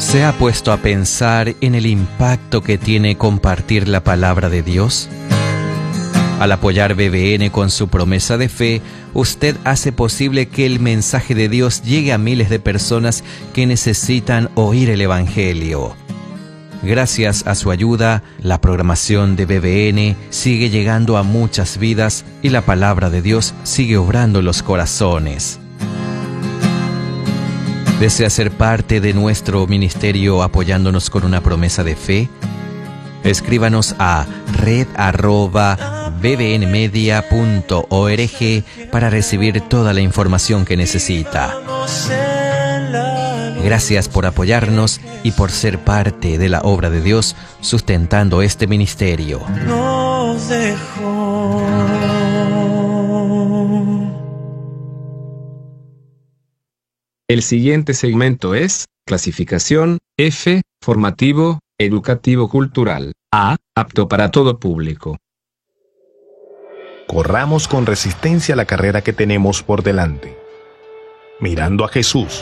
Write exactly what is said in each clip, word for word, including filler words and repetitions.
¿Se ha puesto a pensar en el impacto que tiene compartir la palabra de Dios? Al apoyar B B N con su promesa de fe, usted hace posible que el mensaje de Dios llegue a miles de personas que necesitan oír el Evangelio. Gracias a su ayuda, la programación de B B N sigue llegando a muchas vidas y la palabra de Dios sigue obrando en los corazones. ¿Desea ser parte de nuestro ministerio apoyándonos con una promesa de fe? Escríbanos a red arroba b b n media punto org para recibir toda la información que necesita. Gracias por apoyarnos y por ser parte de la obra de Dios sustentando este ministerio. Nos dejó. El siguiente segmento es clasificación F, formativo, educativo cultural. A, apto para todo público. Corramos con resistencia la carrera que tenemos por delante, mirando a Jesús,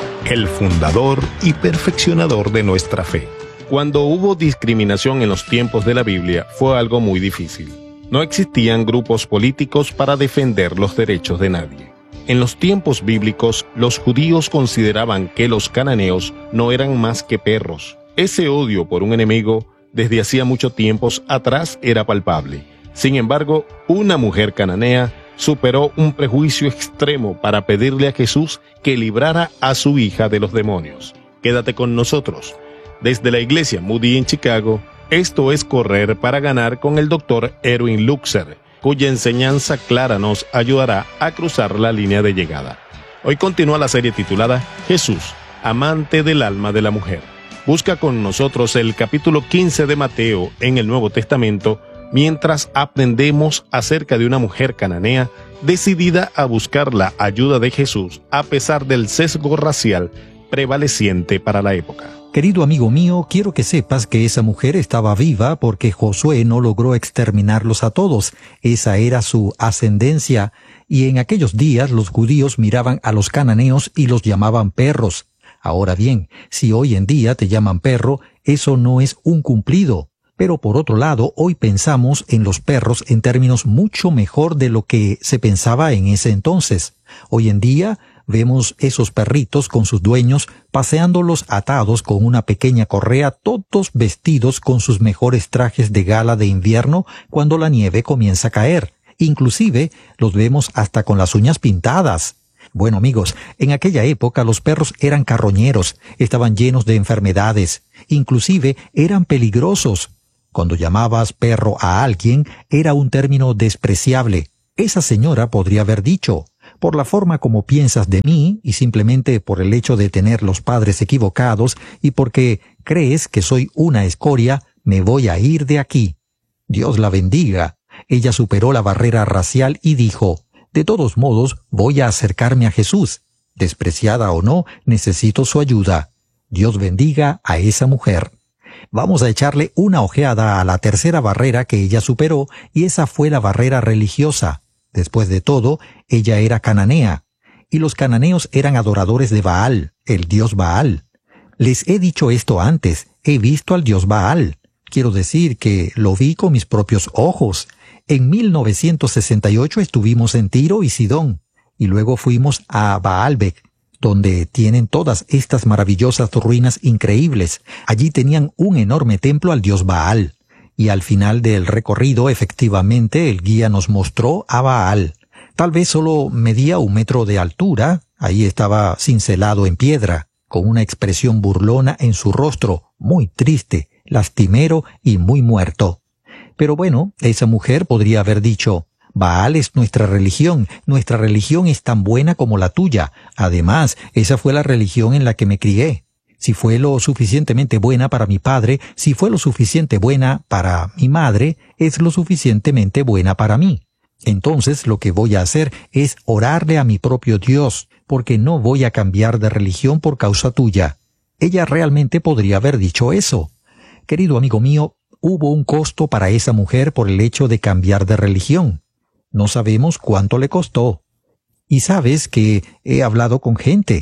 el fundador y perfeccionador de nuestra fe. Cuando hubo discriminación en los tiempos de la Biblia, fue algo muy difícil. No existían grupos políticos para defender los derechos de nadie. En los tiempos bíblicos, los judíos consideraban que los cananeos no eran más que perros. Ese odio por un enemigo, desde hacía muchos tiempos atrás, era palpable. Sin embargo, una mujer cananea superó un prejuicio extremo para pedirle a Jesús que librara a su hija de los demonios. Quédate con nosotros. Desde la iglesia Moody en Chicago, esto es Correr para Ganar con el doctor Erwin Luxer, cuya enseñanza clara nos ayudará a cruzar la línea de llegada. Hoy continúa la serie titulada Jesús, amante del alma de la mujer. Busca con nosotros el capítulo quince de Mateo en el Nuevo Testamento, mientras aprendemos acerca de una mujer cananea decidida a buscar la ayuda de Jesús a pesar del sesgo racial prevaleciente para la época. Querido amigo mío, quiero que sepas que esa mujer estaba viva porque Josué no logró exterminarlos a todos. Esa era su ascendencia, y en aquellos días los judíos miraban a los cananeos y los llamaban perros. Ahora bien, si hoy en día te llaman perro, eso no es un cumplido. Pero por otro lado, hoy pensamos en los perros en términos mucho mejor de lo que se pensaba en ese entonces. Hoy en día vemos esos perritos con sus dueños paseándolos atados con una pequeña correa, todos vestidos con sus mejores trajes de gala de invierno cuando la nieve comienza a caer. Inclusive los vemos hasta con las uñas pintadas. Bueno, amigos, en aquella época los perros eran carroñeros, estaban llenos de enfermedades, inclusive eran peligrosos. Cuando llamabas perro a alguien, era un término despreciable. Esa señora podría haber dicho: por la forma como piensas de mí, y simplemente por el hecho de tener los padres equivocados, y porque crees que soy una escoria, me voy a ir de aquí. Dios la bendiga. Ella superó la barrera racial y dijo: de todos modos, voy a acercarme a Jesús. Despreciada o no, necesito su ayuda. Dios bendiga a esa mujer. Vamos a echarle una ojeada a la tercera barrera que ella superó, y esa fue la barrera religiosa. Después de todo, ella era cananea, y los cananeos eran adoradores de Baal, el dios Baal. Les he dicho esto antes, he visto al dios Baal. Quiero decir que lo vi con mis propios ojos. En mil novecientos sesenta y ocho estuvimos en Tiro y Sidón, y luego fuimos a Baalbek, donde tienen todas estas maravillosas ruinas increíbles. Allí tenían un enorme templo al dios Baal. Y al final del recorrido, efectivamente, el guía nos mostró a Baal. Tal vez solo medía un metro de altura. Ahí estaba cincelado en piedra, con una expresión burlona en su rostro, muy triste, lastimero y muy muerto. Pero bueno, esa mujer podría haber dicho: Baal es nuestra religión, nuestra religión es tan buena como la tuya. Además, esa fue la religión en la que me crié. Si fue lo suficientemente buena para mi padre, si fue lo suficiente buena para mi madre, es lo suficientemente buena para mí. Entonces lo que voy a hacer es orarle a mi propio Dios, porque no voy a cambiar de religión por causa tuya. Ella realmente podría haber dicho eso. Querido amigo mío, hubo un costo para esa mujer por el hecho de cambiar de religión. No sabemos cuánto le costó. Y sabes que he hablado con gente.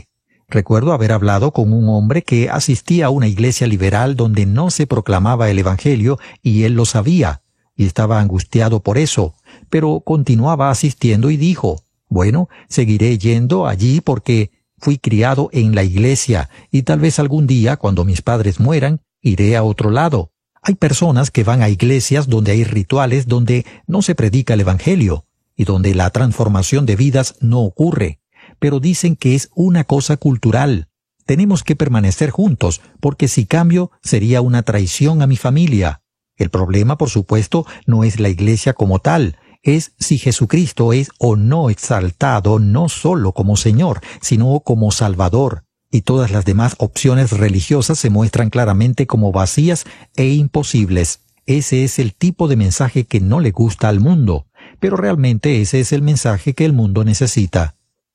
Recuerdo haber hablado con un hombre que asistía a una iglesia liberal donde no se proclamaba el Evangelio y él lo sabía, y estaba angustiado por eso, pero continuaba asistiendo y dijo, bueno, seguiré yendo allí porque fui criado en la iglesia y tal vez algún día, cuando mis padres mueran, iré a otro lado. Hay personas que van a iglesias donde hay rituales donde no se predica el Evangelio y donde la transformación de vidas no ocurre, pero dicen que es una cosa cultural. Tenemos que permanecer juntos, porque si cambio sería una traición a mi familia. El problema, por supuesto, no es la iglesia como tal, es si Jesucristo es o no exaltado no solo como Señor, sino como Salvador, y todas las demás opciones religiosas se muestran claramente como vacías e imposibles. Ese es el tipo de mensaje que no le gusta al mundo, pero realmente ese es el mensaje que el mundo necesita.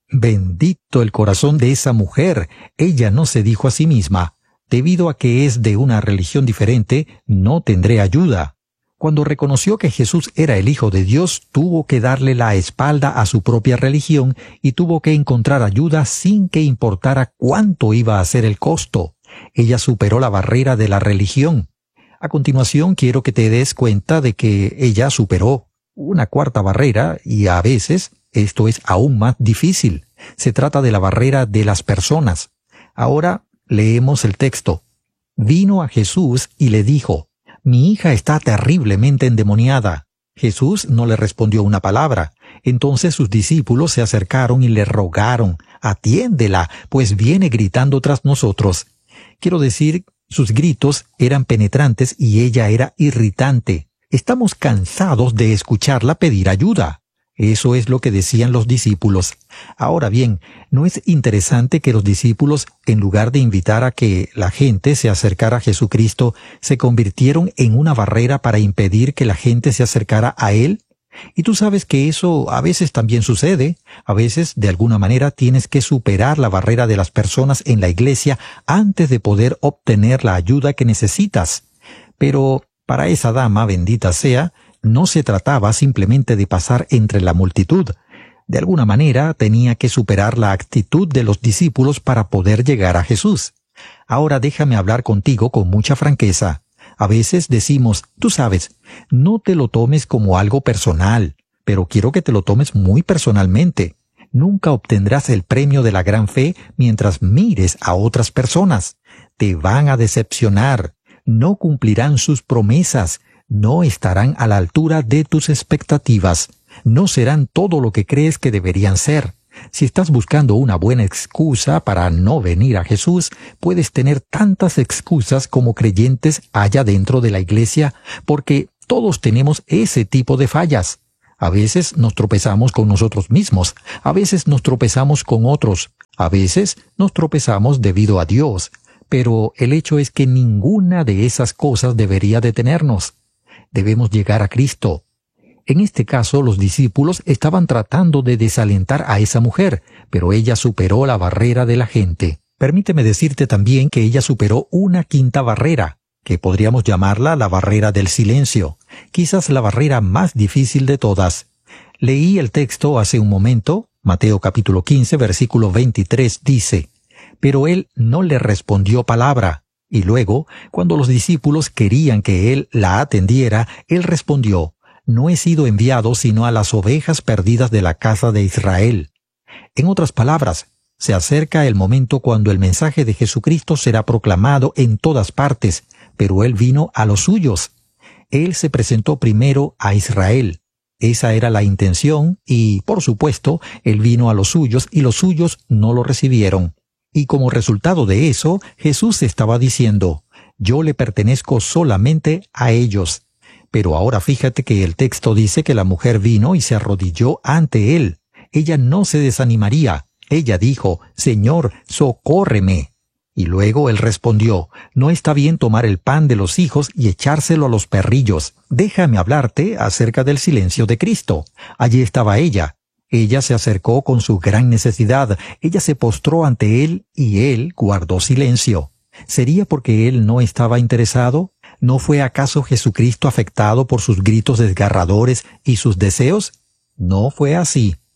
Bendito el corazón de esa mujer. Ella no se dijo a sí misma, debido a que es de una religión diferente, no tendré ayuda. Cuando reconoció que Jesús era el Hijo de Dios, tuvo que darle la espalda a su propia religión y tuvo que encontrar ayuda sin que importara cuánto iba a ser el costo. Ella superó la barrera de la religión. A continuación quiero que te des cuenta de que ella superó una cuarta barrera y a veces esto es aún más difícil. Se trata de la barrera de las personas. Ahora leemos el texto. Vino a Jesús y le dijo, mi hija está terriblemente endemoniada. Jesús no le respondió una palabra. Entonces sus discípulos se acercaron y le rogaron, atiéndela, pues viene gritando tras nosotros. Quiero decir, sus gritos eran penetrantes y ella era irritante. Estamos cansados de escucharla pedir ayuda. Eso es lo que decían los discípulos. Ahora bien, ¿no es interesante que los discípulos, en lugar de invitar a que la gente se acercara a Jesucristo, se convirtieron en una barrera para impedir que la gente se acercara a Él? Y tú sabes que eso a veces también sucede. A veces, de alguna manera, tienes que superar la barrera de las personas en la iglesia antes de poder obtener la ayuda que necesitas. Pero para esa dama, bendita sea, no se trataba simplemente de pasar entre la multitud. De alguna manera tenía que superar la actitud de los discípulos para poder llegar a Jesús. Ahora déjame hablar contigo con mucha franqueza. A veces decimos, tú sabes, no te lo tomes como algo personal, pero quiero que te lo tomes muy personalmente. Nunca obtendrás el premio de la gran fe mientras mires a otras personas. Te van a decepcionar, no cumplirán sus promesas, no estarán a la altura de tus expectativas, no serán todo lo que crees que deberían ser. Si estás buscando una buena excusa para no venir a Jesús, puedes tener tantas excusas como creyentes haya dentro de la iglesia, porque todos tenemos ese tipo de fallas. A veces nos tropezamos con nosotros mismos, a veces nos tropezamos con otros, a veces nos tropezamos debido a Dios, pero el hecho es que ninguna de esas cosas debería detenernos. Debemos llegar a Cristo. En este caso, los discípulos estaban tratando de desalentar a esa mujer, pero ella superó la barrera de la gente. Permíteme decirte también que ella superó una quinta barrera, que podríamos llamarla la barrera del silencio, quizás la barrera más difícil de todas. Leí el texto hace un momento, Mateo capítulo quince, versículo veintitrés dice, pero él no le respondió palabra. Y luego, cuando los discípulos querían que él la atendiera, él respondió, no he sido enviado sino a las ovejas perdidas de la casa de Israel. En otras palabras, se acerca el momento cuando el mensaje de Jesucristo será proclamado en todas partes, pero él vino a los suyos. Él se presentó primero a Israel. Esa era la intención y, por supuesto, él vino a los suyos y los suyos no lo recibieron. Y como resultado de eso, Jesús estaba diciendo, yo le pertenezco solamente a ellos. Pero ahora fíjate que el texto dice que la mujer vino y se arrodilló ante él. Ella no se desanimaría. Ella dijo, Señor, socórreme. Y luego él respondió, no está bien tomar el pan de los hijos y echárselo a los perrillos. Déjame hablarte acerca del silencio de Cristo. Allí estaba ella. Ella se acercó con su gran necesidad, ella se postró ante él y él guardó silencio. ¿Sería porque él no estaba interesado? ¿No fue acaso Jesucristo afectado por sus gritos desgarradores y sus deseos? No fue así.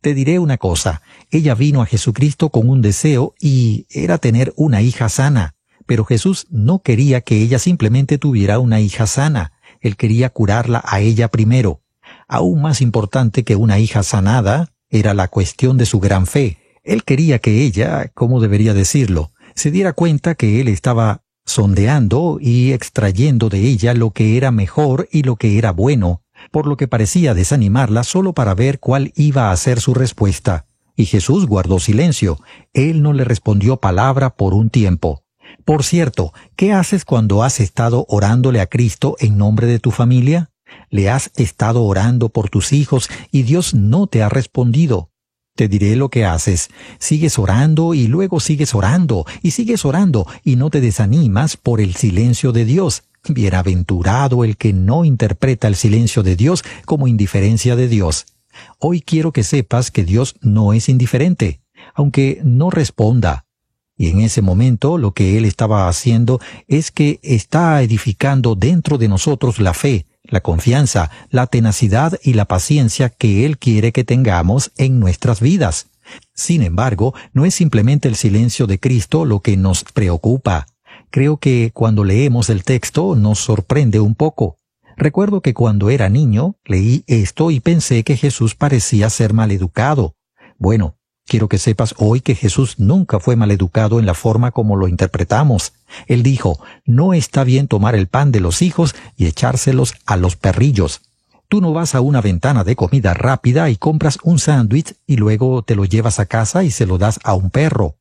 Te diré una cosa, ella vino a Jesucristo con un deseo y era tener una hija sana, pero Jesús no quería que ella simplemente tuviera una hija sana, Él quería curarla a ella primero. Aún más importante que una hija sanada era la cuestión de su gran fe. Él quería que ella, ¿cómo debería decirlo?, se diera cuenta que Él estaba sondeando y extrayendo de ella lo que era mejor y lo que era bueno, por lo que parecía desanimarla solo para ver cuál iba a ser su respuesta. Y Jesús guardó silencio. Él no le respondió palabra por un tiempo. Por cierto, ¿qué haces cuando has estado orándole a Cristo en nombre de tu familia? ¿Le has estado orando por tus hijos y Dios no te ha respondido? Te diré lo que haces. Sigues orando y luego sigues orando y sigues orando y no te desanimas por el silencio de Dios. Bienaventurado el que no interpreta el silencio de Dios como indiferencia de Dios. Hoy quiero que sepas que Dios no es indiferente, aunque no responda. Y en ese momento lo que Él estaba haciendo es que está edificando dentro de nosotros la fe, la confianza, la tenacidad y la paciencia que Él quiere que tengamos en nuestras vidas. Sin embargo, no es simplemente el silencio de Cristo lo que nos preocupa. Creo que cuando leemos el texto nos sorprende un poco. Recuerdo que cuando era niño leí esto y pensé que Jesús parecía ser maleducado. Bueno, quiero que sepas hoy que Jesús nunca fue maleducado en la forma como lo interpretamos. Él dijo, no está bien tomar el pan de los hijos y echárselos a los perrillos. Tú no vas a una ventana de comida rápida y compras un sándwich y luego te lo llevas a casa y se lo das a un perro.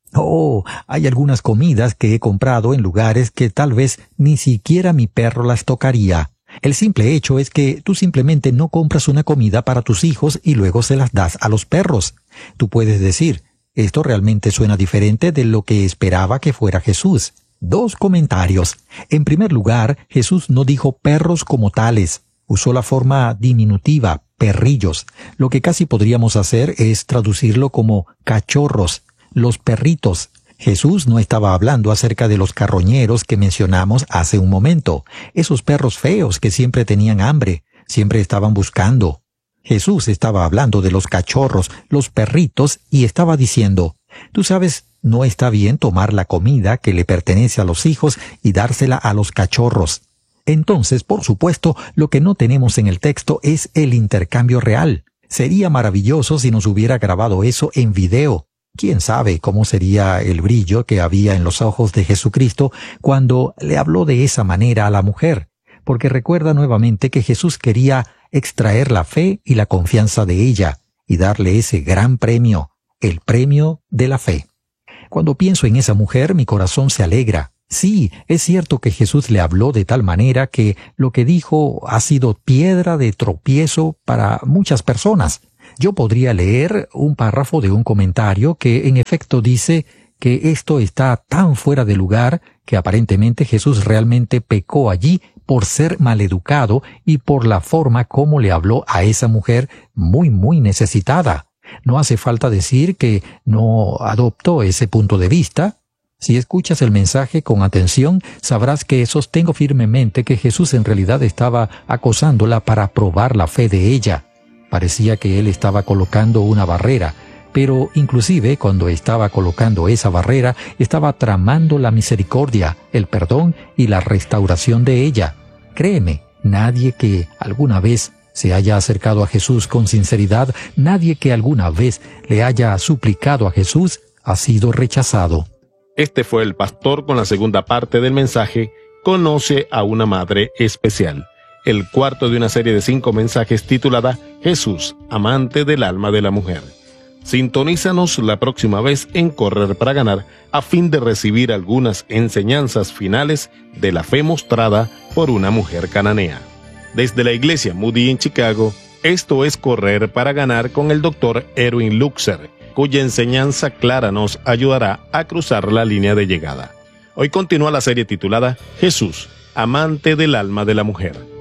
Oh, hay algunas comidas que he comprado en lugares que tal vez ni siquiera mi perro las tocaría. El simple hecho es que tú simplemente no compras una comida para tus hijos y luego se las das a los perros. Tú puedes decir, esto realmente suena diferente de lo que esperaba que fuera Jesús. Dos comentarios. En primer lugar, Jesús no dijo perros como tales. Usó la forma diminutiva, perrillos. Lo que casi podríamos hacer es traducirlo como cachorros, los perritos. Jesús no estaba hablando acerca de los carroñeros que mencionamos hace un momento, esos perros feos que siempre tenían hambre, siempre estaban buscando. Jesús estaba hablando de los cachorros, los perritos, y estaba diciendo, tú sabes, no está bien tomar la comida que le pertenece a los hijos y dársela a los cachorros. Entonces, por supuesto, lo que no tenemos en el texto es el intercambio real. Sería maravilloso si nos hubiera grabado eso en video. ¿Quién sabe cómo sería el brillo que había en los ojos de Jesucristo cuando le habló de esa manera a la mujer? Porque recuerda nuevamente que Jesús quería extraer la fe y la confianza de ella y darle ese gran premio, el premio de la fe. Cuando pienso en esa mujer, mi corazón se alegra. Sí, es cierto que Jesús le habló de tal manera que lo que dijo ha sido piedra de tropiezo para muchas personas. Yo podría leer un párrafo de un comentario que en efecto dice que esto está tan fuera de lugar que aparentemente Jesús realmente pecó allí por ser maleducado y por la forma como le habló a esa mujer muy muy necesitada. No hace falta decir que no adoptó ese punto de vista. Si escuchas el mensaje con atención, sabrás que sostengo firmemente que Jesús en realidad estaba acosándola para probar la fe de ella. Parecía que él estaba colocando una barrera, pero inclusive cuando estaba colocando esa barrera, estaba tramando la misericordia, el perdón y la restauración de ella. Créeme, nadie que alguna vez se haya acercado a Jesús con sinceridad, nadie que alguna vez le haya suplicado a Jesús, ha sido rechazado. Este fue el pastor con la segunda parte del mensaje, Conoce a una Madre Especial. El cuarto de una serie de cinco mensajes titulada Jesús, amante del alma de la mujer. Sintonízanos la próxima vez en Correr para Ganar a fin de recibir algunas enseñanzas finales de la fe mostrada por una mujer cananea. Desde la iglesia Moody en Chicago, esto es Correr para Ganar con el doctor Erwin Luxer, cuya enseñanza clara nos ayudará a cruzar la línea de llegada. Hoy continúa la serie titulada Jesús, amante del alma de la mujer.